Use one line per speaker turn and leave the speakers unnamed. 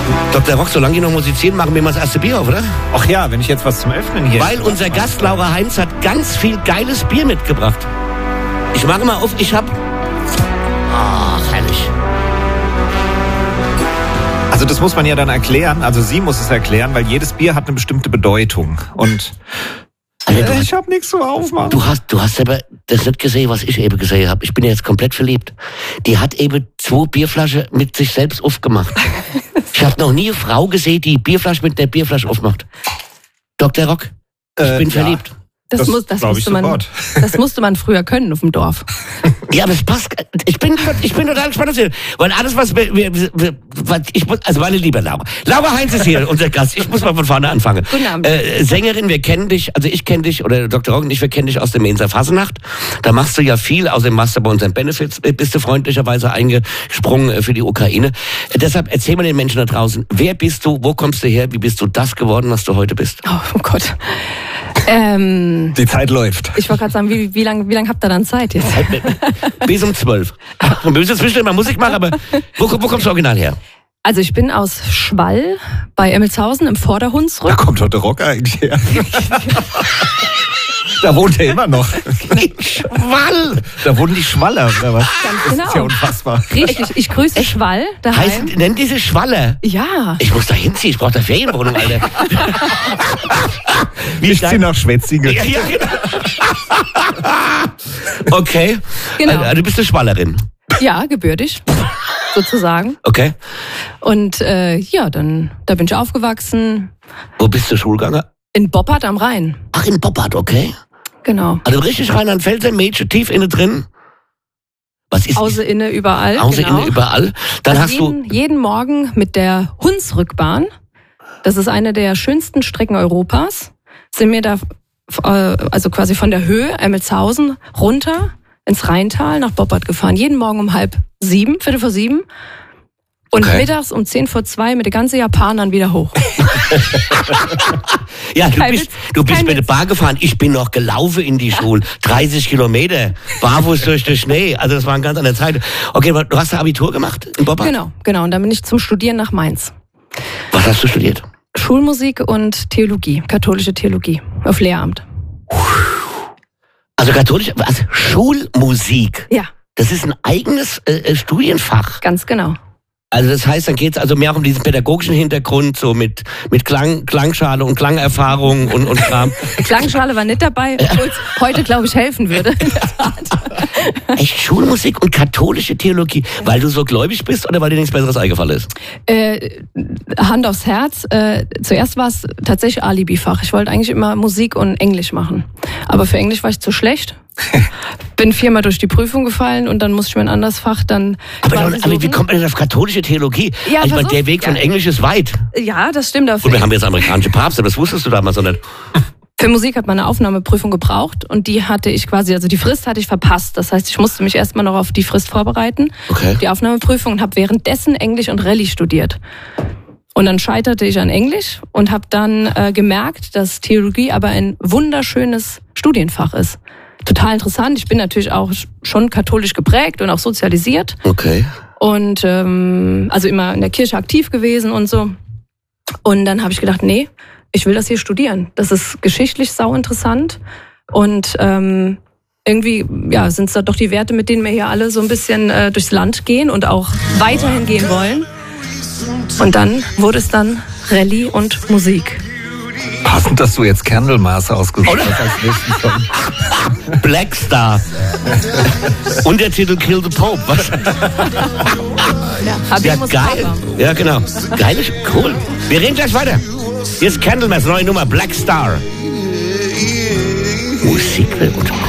Dr. Rock, solange die noch musizieren, machen wir mal das erste Bier auf, oder?
Ach ja, wenn ich jetzt was zum Öffnen hier...
Weil unser Gast Laura Heinz hat ganz viel geiles Bier mitgebracht. Ich mache mal auf, ich hab... Ach, herrlich.
Also das muss man ja dann erklären, also sie muss es erklären, weil jedes Bier hat eine bestimmte Bedeutung. Und
Alter,
ich hab nichts zum Aufmachen.
Du hast aber das nicht gesehen, was ich eben gesehen habe. Ich bin ja jetzt komplett verliebt. Die hat eben 2 Bierflaschen mit sich selbst aufgemacht. Ich habe noch nie eine Frau gesehen, die Bierflasche mit der Bierflasche aufmacht. Dr. Rock, ich bin verliebt.
Das musste man früher können auf dem Dorf.
Ja, aber es passt. Ich bin total gespannt, weil alles, also meine liebe Laura. Laura Heinz ist hier, unser Gast. Ich muss mal von vorne anfangen.
Guten Abend.
Sängerin, wir kennen dich, also ich kenne dich, oder Dr. Rock und ich, wir kennen dich aus der Mainzer Fasnacht. Da machst du ja viel, außerdem machst du bei unseren Benefits, bist du freundlicherweise eingesprungen für die Ukraine. Deshalb erzähl mal den Menschen da draußen, wer bist du, wo kommst du her, wie bist du das geworden, was du heute bist?
Oh Gott.
Die Zeit läuft.
Ich wollte gerade sagen, wie lang habt ihr dann Zeit jetzt?
Bis um 12. Wir müssen zwischendurch mal Musik machen, aber wo kommst du original her?
Also ich bin aus Schwall bei Emmelshausen im Vorderhunsrück.
Da kommt heute Rock eigentlich her. Da wohnt er immer noch.
Schwall!
Da wohnen die Schwaller, oder was?
Ganz
Das
genau.
ist ja unfassbar.
Richtig, ich grüße Schwall daheim.
Nennt diese Schwalle?
Ja.
Ich muss da hinziehen, ich brauche da Ferienwohnung, Alter.
Ich ziehe nach Schwetzingen.
Ja, genau. Okay.
Genau.
Du bist eine Schwallerin.
Ja, gebürtig. Sozusagen.
Okay.
Und da bin ich aufgewachsen.
Wo bist du Schulgegangen?
In Boppard am Rhein.
Ach, in Boppard, okay.
Genau.
Also richtig Rheinland-Pfälzer Mädchen, tief innen drin. Was ist
Außer inne überall.
Außer
genau.
innen überall. Dann
also
hast du...
jeden Morgen mit der Hunsrückbahn. Das ist eine der schönsten Strecken Europas. Sind wir da, also quasi von der Höhe Emmelshausen runter ins Rheintal nach Boppard gefahren. Jeden Morgen um 6:30, 6:45. Und mittags um 1:50 mit den ganzen Japanern wieder hoch.
Ja, du bist mit der Bahn gefahren. Ich bin noch gelaufen in die Schule. 30 Kilometer. Barfuß durch den Schnee. Also das war eine ganz andere Zeit. Okay, du hast ein Abitur gemacht in Boppard?
Genau. Und dann bin ich zum Studieren nach Mainz.
Was hast du studiert?
Schulmusik und Theologie. Katholische Theologie. Auf Lehramt.
Also also Schulmusik.
Ja.
Das ist ein eigenes Studienfach.
Ganz genau.
Also das heißt, dann geht's also mehr um diesen pädagogischen Hintergrund, so mit Klangschale und Klangerfahrung und Kram.
Klangschale war nicht dabei, obwohl es heute, glaube ich, helfen würde. In der Tat.
Echt Schulmusik und katholische Theologie, weil du so gläubig bist oder weil dir nichts Besseres eingefallen ist?
Hand aufs Herz. Zuerst war es tatsächlich Alibi-Fach. Ich wollte eigentlich immer Musik und Englisch machen. Aber für Englisch war ich zu schlecht. Bin 4-mal durch die Prüfung gefallen und dann musste ich mir ein anderes Fach dann.
Aber wie kommt man denn auf katholische Theologie?
Ja,
ich meine, der Weg von Englisch ist weit.
Ja, das stimmt.
Und wir haben jetzt amerikanische Papst, aber das wusstest du damals noch nicht.
Für Musik hat man eine Aufnahmeprüfung gebraucht und die hatte ich quasi, also die Frist hatte ich verpasst. Das heißt, ich musste mich erstmal noch auf die Frist vorbereiten, die Aufnahmeprüfung, und habe währenddessen Englisch und Rallye studiert. Und dann scheiterte ich an Englisch und habe dann gemerkt, dass Theologie aber ein wunderschönes Studienfach ist. Total interessant. Ich bin natürlich auch schon katholisch geprägt und auch sozialisiert.
Okay.
Und also immer in der Kirche aktiv gewesen und so. Und dann habe ich gedacht, nee, ich will das hier studieren. Das ist geschichtlich sau interessant. Und irgendwie sind es da doch die Werte, mit denen wir hier alle so ein bisschen durchs Land gehen und auch weiterhin gehen wollen. Und dann wurde es dann Rallye und Musik.
Passend, dass du jetzt Candlemass ausgesucht hast als nächsten Song.
Black Star. Und der Titel Kill the Pope. Was? Ja, geil. Ja, genau. Geil, cool. Wir reden gleich weiter. Hier ist Candlemass, neue Nummer, Black Star. Musik und